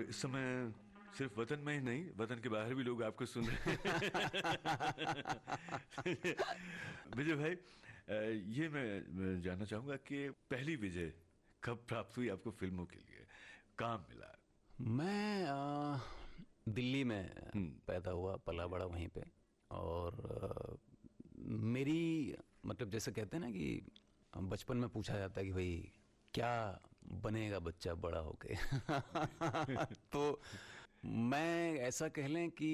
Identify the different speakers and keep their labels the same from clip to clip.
Speaker 1: इस समय सिर्फ वतन में ही नहीं, वतन के बाहर भी लोग आपको सुन रहे हैं। विजय भाई, ये मैं जानना चाहूंगा कि पहली विजय कब प्राप्त हुई आपको फिल्मों के लिए, काम मिला?
Speaker 2: मैं दिल्ली में पैदा हुआ, पला बड़ा वहीं पे। और मेरी मतलब जैसे कहते हैं ना कि बचपन में पूछा जाता है कि भाई क्या बनेगा बच्चा बड़ा होके। तो मैं ऐसा कह लें कि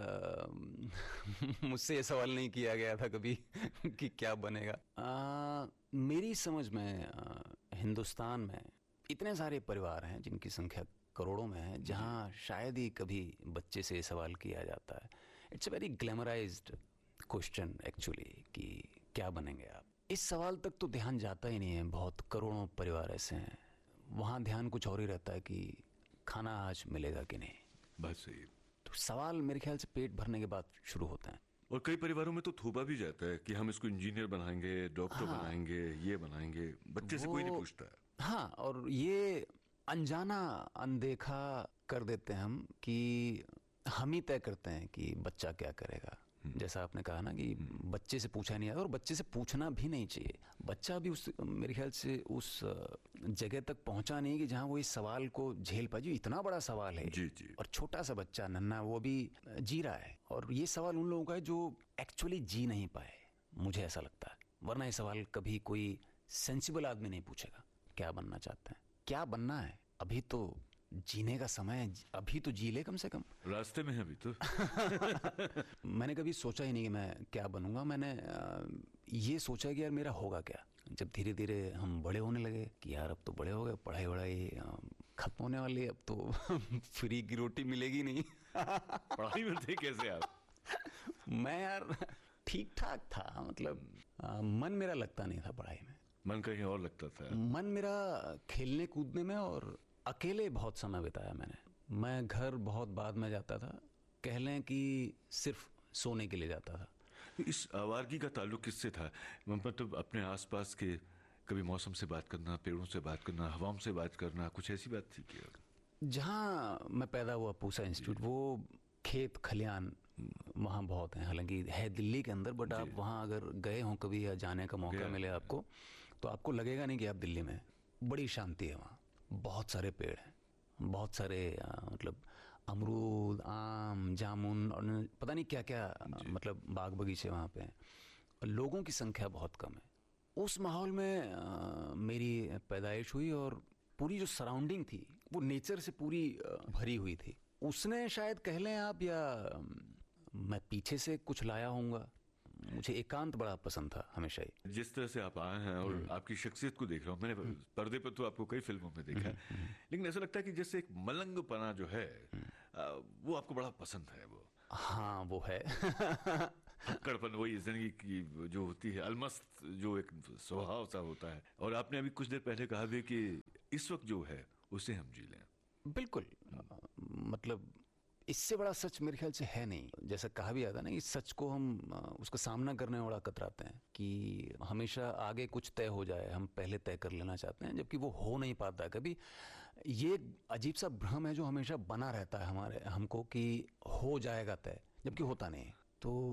Speaker 2: मुझसे ये सवाल नहीं किया गया था कभी कि क्या बनेगा। मेरी समझ में हिंदुस्तान में इतने सारे परिवार हैं जिनकी संख्या करोड़ों में है, जहां शायद ही कभी बच्चे से सवाल किया जाता है। It's a very glamorised question actually कि क्या बनेंगे आप। इस सवाल तक तो ध्यान जाता ही नहीं है। बहुत करोड़ों परिवार ऐसे हैं, वहां ध्यान कुछ और ही रहता है कि खाना आज मिलेगा कि नहीं।
Speaker 1: बस सही।
Speaker 2: तो सवाल मेरे ख्याल से पेट भरने के बाद शुरू होते हैं।
Speaker 1: और कई परिवारों में तो थोपा भी जाता है कि हम इसको इंजीनियर बनाएंगे, डॉक्टर बनाएंगे, ये बनाएंगे। बच्चे से कोई नहीं पूछता है।
Speaker 2: हाँ, और ये अनजाना अनदेखा कर देते हैं हम कि हम ही तय करते हैं कि बच्चा क्या करेगा। जैसा आपने कहा ना कि बच्चे से पूछा नहीं है, और बच्चे से पूछना भी नहीं चाहिए। बच्चा अभी उस मेरे ख्याल से उस जगह तक पहुंचा नहीं कि जहां वो इस सवाल को झेल पाए। जो इतना बड़ा सवाल है
Speaker 1: जी जी।
Speaker 2: और छोटा सा बच्चा नन्हा वो भी जी रहा है। और ये सवाल उन लोगों का है जो एक्चुअली जी नहीं पाए, मुझे ऐसा लगता है। वरना ये सवाल कभी कोई सेंसिबल आदमी नहीं पूछेगा क्या बनना चाहते हैं, क्या बनना है। अभी तो जीने का समय है, अभी तो जी ले कम से कम।
Speaker 1: रास्ते में है अभी तो।
Speaker 2: मैंने कभी सोचा ही नहीं कि मैं क्या बनूंगा। मैंने ये सोचा कि यार मेरा होगा क्या। जब धीरे धीरे हम बड़े होने लगे कि यार अब तो बड़े हो गए, पढ़ाई वढ़ाई खत्म होने वाली है, अब तो फ्री की रोटी मिलेगी नहीं।
Speaker 1: पढ़ाई में थे कैसे आप?
Speaker 2: मैं यार ठीक ठाक था, मतलब मन मेरा लगता नहीं था पढ़ाई में।
Speaker 1: मन कहीं और लगता था।
Speaker 2: मन मेरा खेलने कूदने में, और अकेले बहुत समय बिताया मैंने। मैं घर बहुत बाद में जाता था, कह लें कि सिर्फ सोने के लिए जाता था।
Speaker 1: इस आवारगी का ताल्लुक किससे था? मतलब अपने आसपास के कभी मौसम से बात करना, पेड़ों से बात करना, हवाओं से बात करना, कुछ ऐसी बात थी क्या?
Speaker 2: जहाँ मैं पैदा हुआ पूसा इंस्टीट्यूट, वो खेत खलियान वहाँ बहुत हैं। हालांकि है दिल्ली के अंदर, बट आप वहाँ अगर गए हों कभी या जाने का मौका मिले आपको, तो आपको लगेगा नहीं कि आप दिल्ली में। बड़ी शांति है वहाँ, बहुत सारे पेड़ हैं, बहुत सारे मतलब अमरूद, आम, जामुन और पता नहीं क्या क्या, मतलब बाग बगीचे वहाँ पे हैं। और लोगों की संख्या बहुत कम है। उस माहौल में मेरी पैदाइश हुई, और पूरी जो सराउंडिंग थी वो नेचर से पूरी भरी हुई थी। उसने शायद कह लें आप, या मैं पीछे से कुछ लाया होऊंगा। मुझे एकांत बड़ा पसंद था हमेशा ही।
Speaker 1: जिस तरह से आप आए हैं और आपकी शख्सियत को देख रहा हूँ मैंने, पर्दे पर तो आपको कई फिल्मों में देखा है, लेकिन ऐसा लगता है कि जैसे एक मलंगपना जो है वो आपको बड़ा पसंद है। वो
Speaker 2: हाँ, वो है।
Speaker 1: कड़पन, वही जिंदगी की जो होती है, अलमस्त जो एक स्वभाव सा होता है। और आपने अभी कुछ देर पहले कहा भी कि इस वक्त जो है उसे हम जी लें।
Speaker 2: बिल्कुल, मतलब इससे बड़ा सच मेरे ख्याल से है नहीं। जैसा कहा भी आता ना कि सच को हम उसका सामना करने में बड़ा कतराते हैं कि हमेशा आगे कुछ तय हो जाए, हम पहले तय कर लेना चाहते हैं, जबकि वो हो नहीं पाता कभी। ये अजीब सा भ्रम है जो हमेशा बना रहता है हमको कि हो जाएगा तय, जबकि होता नहीं। तो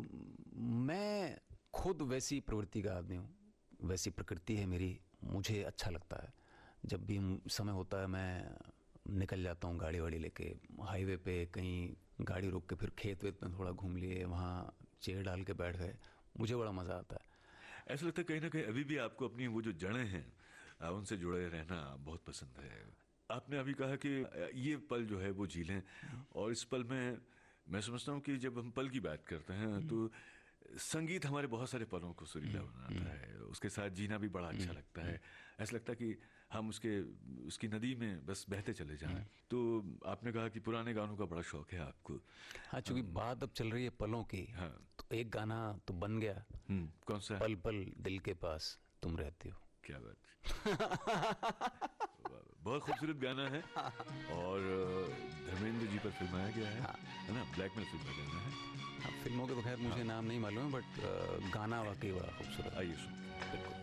Speaker 2: मैं खुद वैसी प्रवृत्ति का आदमी हूँ, वैसी प्रकृति है मेरी। मुझे अच्छा लगता है जब भी समय होता है मैं निकल जाता हूँ गाड़ी वाड़ी लेके, हाईवे पे कहीं गाड़ी रोक के फिर खेत वेत में थोड़ा घूम लिए, वहाँ चेयर डाल के बैठ गए, मुझे बड़ा मज़ा आता है।
Speaker 1: ऐसा लगता है कहीं ना कहीं अभी भी आपको अपनी वो जो जड़ें हैं उनसे जुड़े रहना बहुत पसंद है। आपने अभी कहा कि ये पल जो है वो जी लें, और इस पल में मैं समझता हूँ कि जब हम पल की बात करते हैं तो संगीत हमारे बहुत सारे पलों को सुरीला बनाता है, उसके साथ जीना भी बड़ा अच्छा लगता है। ऐसा लगता है कि हम उसकी नदी में बस बहते चले जाएं। तो आपने कहा कि पुराने गानों का बड़ा शौक है आपको।
Speaker 2: हाँ, चूंकि बात अब चल रही है पलों की,
Speaker 1: हाँ,
Speaker 2: तो एक गाना तो बन गया।
Speaker 1: कौन सा?
Speaker 2: पल पल दिल के पास तुम रहती हो।
Speaker 1: क्या बात। बहुत खूबसूरत गाना है, और धर्मेंद्र जी पर फिल्माया गया है ना, ब्लैकमेल फिल्म का गाना है।
Speaker 2: फिल्मों के बगैर मुझे नाम नहीं मालूम है, बट गाना वाकई बड़ा खूबसूरत।
Speaker 1: आइए सुन।
Speaker 2: बिल्कुल।